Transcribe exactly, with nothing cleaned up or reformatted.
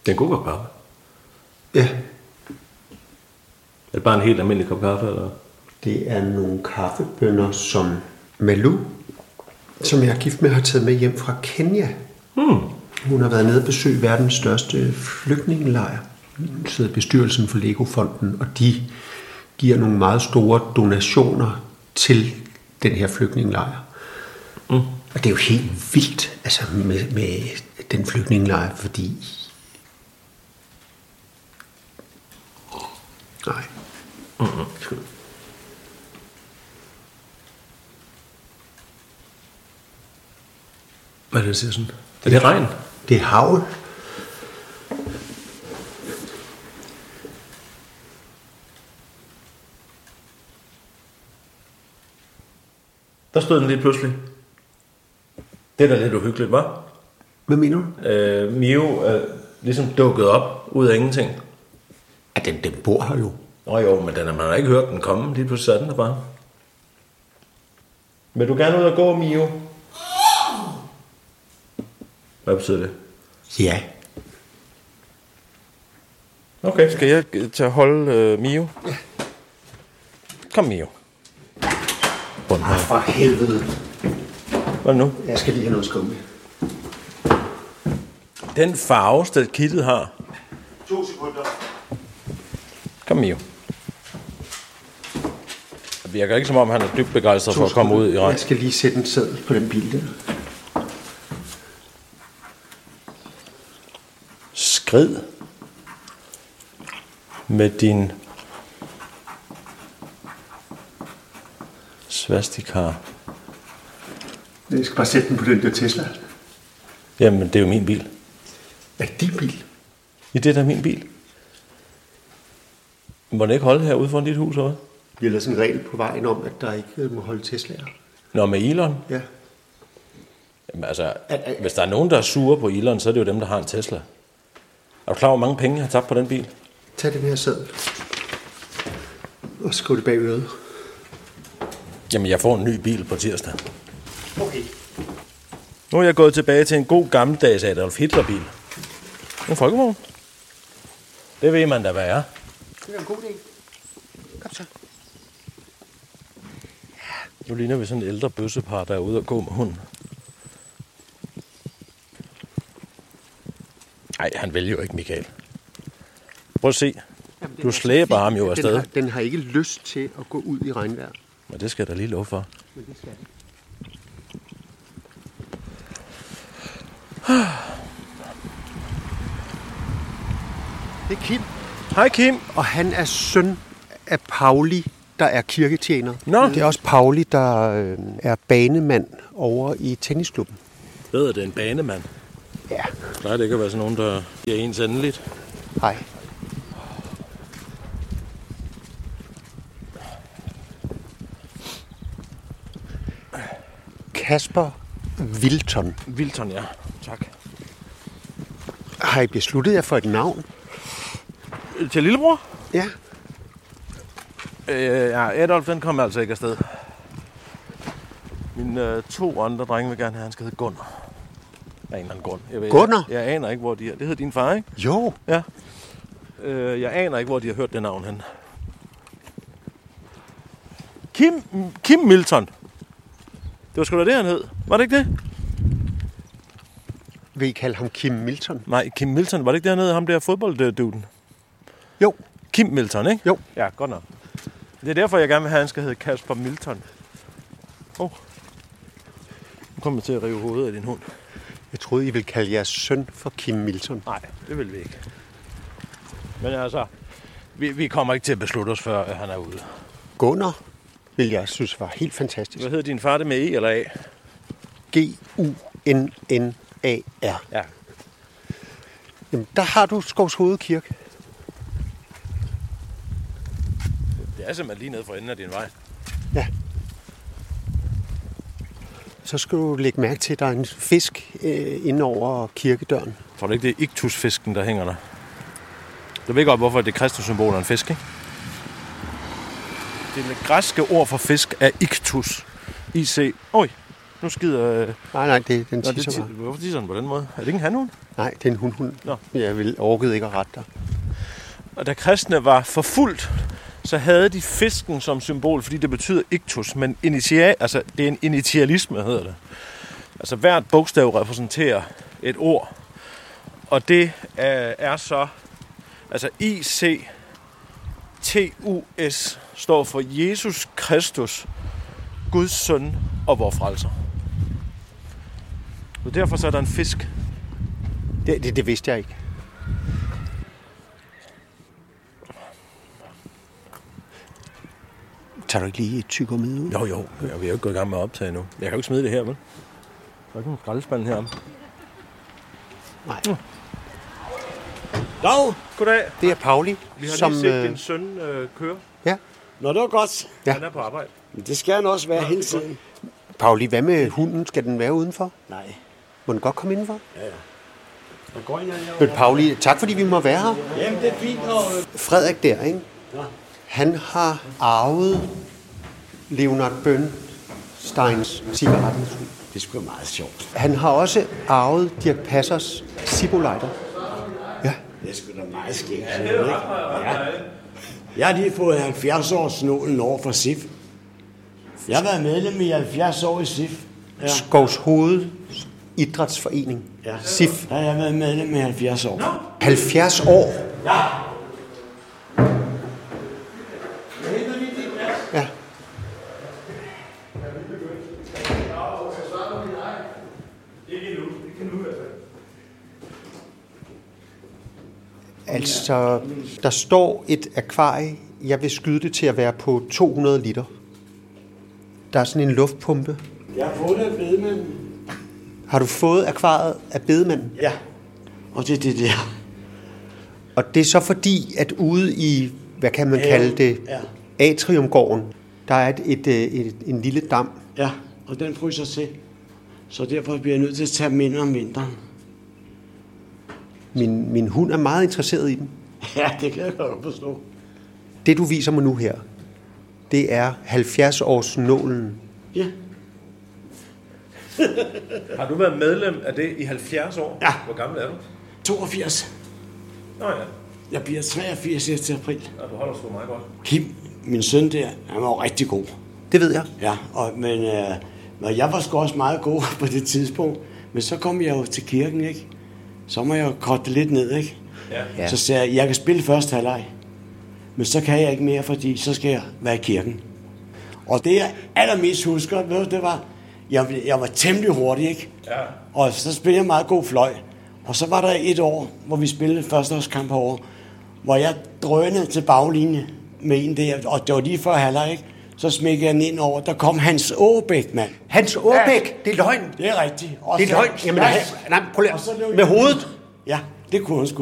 Det er en god kop kaffe. Ja. Er det bare en helt almindelig kop kaffe, eller? Det er nogle kaffebønner, som Malou, som jeg er gift med, har taget med hjem fra Kenya. Hmm. Hun har været nede og besøgt verdens største flygtningelejr. Hun sidder i bestyrelsen for Lego-fonden, og de giver nogle meget store donationer til den her flygtningelejr. Mm. Og det er jo helt vildt altså med, med den flygtningelejr, fordi... Nej. Mm-hmm. Hvad er det, der siger sådan? Er det regn? Det er hagl. Der stod den lige pludselig. Det er da lidt uhyggeligt, hva'? Hvad mener du? Øh, Mio er ligesom dukket op ud af ingenting. Ja, den, den bor her jo. Nå jo, men den har man har ikke hørt den komme. Lige pludselig er den der bare. Vil du gerne ud og gå, Mio? Hvad betyder det? Ja. Okay, skal jeg tage holde øh, Mio? Ja. Kom, Mio. Ah, for helvede. Hvad nu? Jeg skal lige have noget skumme. Den farve, stelkittet har. To sekunder. Kom, Mio. Det virker ikke, som om han er dybt begejstret for at komme ud i regn. Jeg skal lige sætte en seddel på den bil der. Skrid med din svastikar. Jeg skal bare sætte den på den der Tesla. Jamen, det er jo min bil. Er det din bil? Ja, det er da min bil. Må den ikke holde herude foran dit hus, eller? Vi har lavet sådan en regel på vejen om, at der ikke må holde Tesla'er. Nå, med Elon? Ja. Jamen, altså, hvis der er nogen, der er sure på Elon, så er det jo dem, der har en Tesla. Er du klar, hvor mange penge jeg har tabt på den bil? Tag den her seddel. Og skriv det bag øret. Jamen, jeg får en ny bil på tirsdag. Okay. Nu er jeg gået tilbage til en god gammeldags Adolf Hitler-bil. En folkevogn. Det ved man da, hvad er. Det er en god idé. Kom så. Nu ligner vi sådan en ældre bøssepar, der er ude og gå med hunden. Nej, han vælger jo ikke, Michael. Prøv at se. Jamen, du slæber ham jo afsted. Den har, den har ikke lyst til at gå ud i regnvejr. Men det skal jeg da lige love for. Men det skal det. Det er Kim. Hej Kim. Og han er søn af Pauli, der er kirketjener. Nå. Det er også Pauli, der øh, er banemand over i tennisklubben. Ved det er en banemand? Ja. Nej, det kan være sådan nogen, der giver ens endeligt. Hej. Kasper Wilton. Wilton, ja. Tak. Har I besluttet jer for et navn? Til lillebror? Ja. Øh, ja, Adolf, den kommer altså ikke afsted. Mine øh, to andre drenge vil gerne have, han skal hedde Gunnar. Af en eller anden grund. Jeg ved, Gunnar? Jeg, jeg aner ikke, hvor de er. Det hedder din far, ikke? Jo. Ja. Øh, jeg aner ikke, hvor de har hørt det navn hen. Kim, Kim Milton. Det var sgu da det, han hed. Var det ikke det? Vil I kalde ham Kim Milton? Nej, Kim Milton. Var det ikke det, han hed? Ham der fodboldduden. Jo. Kim Milton, ikke? Jo. Ja, godt nok. Det er derfor, jeg gerne vil have, at han skal hedde Kasper Milton. Åh. Oh. Nu kommer jeg til at rive hovedet af din hund. Jeg troede, I ville kalde jeres søn for Kim Milton. Nej, det vil vi ikke. Men altså, vi, vi kommer ikke til at beslutte os, før han er ude. Gunnar vil jeg synes var helt fantastisk. Hvad hedder din far, det med E eller A? G U N N A R. Ja. Jamen, der har du Skovshoved Kirke. Det er simpelthen lige nede for enden af din vej. Ja. Så skal du lægge mærke til, at der er en fisk øh, inde over kirkedøren. Tror du ikke, det er iktusfisken, der hænger der? Du ved godt, hvorfor det kristne symbol er en fisk, ikke? Det græske ord for fisk er iktus. I C. Oj. Nu skider... Øh... Nej, nej, det er den Nå, det tisser ti- bare. Hvorfor tisser den på den måde? Er det ikke en hanhund? Nej, det er en hundhund. Nå. Jeg vil overgivet ikke at rette dig. Og da kristne var forfulgt, så havde de fisken som symbol, fordi det betyder iktus, men initia, altså, det er en initialisme, hedder det. Altså hvert bogstav repræsenterer et ord, og det er, er så, altså I C T U S står for Jesus Kristus, Guds søn og vor frelser. Så derfor så er der en fisk. Det, det, det vidste jeg ikke. Tager du ikke lige et tyggegummi ud? Jo, jo. Jeg er jo ikke gået i gang med at optage nu. Jeg kan jo ikke smide det her, vel? Der er ikke nogen skraldespand heromme. Nej. Mm. Dag! Goddag. Det er Pauli, Vi har som... lige set øh, din søn øh, køre. Ja, Nå, det var godt. Ja. Han er på arbejde. Men det skal han også være hele tiden. Pauli, hvad med hunden? Skal den være udenfor? Nej. Må den godt komme indenfor? Der går ind Men Pauli, tak fordi vi må være her. Jamen, det er fint. Og... Frederik der, ikke? Ja. Han har arvet Leonard Bernsteins cigaretindustri. Det er sgu meget sjovt. Han har også arvet Dirch Passers Zippo-lighter. Ja. Det er sgu da meget skægt. Ja. Jeg har lige fået halvfjerds års nålen over for S I F. Jeg har været medlem i halvfjerds år i S I F. Ja. Skovs Hoved Idrætsforening. Ja. S I F. Ja, jeg har været medlem i halvfjerds år. halvfjerds år. Ja. Ja. Altså, der står et akvarie. Jeg vil skyde det til at være på to hundrede liter. Der er sådan en luftpumpe. Jeg har fået det af bedemanden. Har du fået akvariet af bedemanden? Ja. Og det er det der. Og det er så fordi, at ude i, hvad kan man kalde det, Ja. atriumgården, der er et, et, et, en lille dam. Ja, og den fryser til. Så derfor bliver jeg nødt til at tage mindre om vinteren. Min, min hund er meget interesseret i den. Ja, det kan jeg godt forstå. Det, du viser mig nu her, det er halvfjerds års nålen. Ja. Har du været medlem af det i halvfjerds år? Ja. Hvor gammel er du? toogfirs. Nå ja. Jeg bliver treogfirs til april. Ja, du holder sgu meget godt. Kim, min søn der, han var jo rigtig god. Det ved jeg. Ja, og, men øh, men jeg var sgu også meget god på det tidspunkt. Men så kom jeg jo til kirken, ikke? Så må jeg jo korte lidt ned, ikke? Ja. Ja. Så sagde jeg, jeg kan spille første halvleg. Men så kan jeg ikke mere, fordi så skal jeg være i kirken. Og det jeg allermest husker, ved du, det var, jeg, jeg var temmelig hurtig, ikke? Ja. Og så spillede jeg meget god fløj. Og så var der et år, hvor vi spillede førsteårskamp herovre, hvor jeg drønede til baglinje med en der, og det var lige før halvleg, ikke? Så smækkede jeg den ind over, der kom Hans Aabæk, mand. Hans Aabæk, ja. Det er løgn. Det er rigtigt. Og Det er så- løgn. Jamen, Ja. nej, prøv lige. Og så løb Med jeg- hovedet. Ja, det kunne han sgu.